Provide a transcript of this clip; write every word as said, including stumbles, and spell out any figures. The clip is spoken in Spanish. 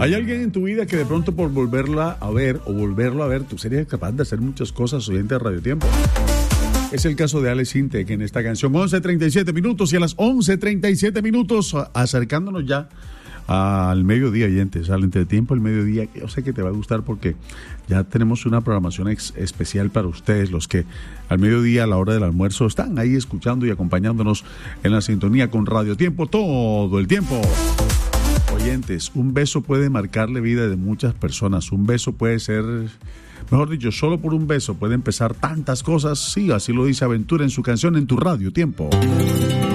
¿Hay alguien en tu vida que de pronto por volverla a ver o volverlo a ver, tú serías capaz de hacer muchas cosas, oyente de Radio Tiempo? Es el caso de Alex Intec en esta canción. once treinta y siete minutos y a las once treinta y siete minutos, acercándonos ya al mediodía, oyentes, al entretiempo, el mediodía. Yo sé que te va a gustar porque ya tenemos una programación ex- especial para ustedes, los que al mediodía, a la hora del almuerzo, están ahí escuchando y acompañándonos en la sintonía con Radio Tiempo todo el tiempo. Oyentes, un beso puede marcarle vida de muchas personas. Un beso puede ser, mejor dicho, solo por un beso puede empezar tantas cosas. Sí, así lo dice Aventura en su canción En tu Radio Tiempo.